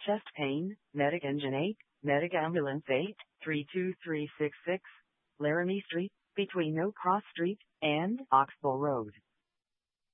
Chest pain, Medic Engine 8, Medic Ambulance 8, 32366, Laramie Street, between No Cross Street and Oxbow Road.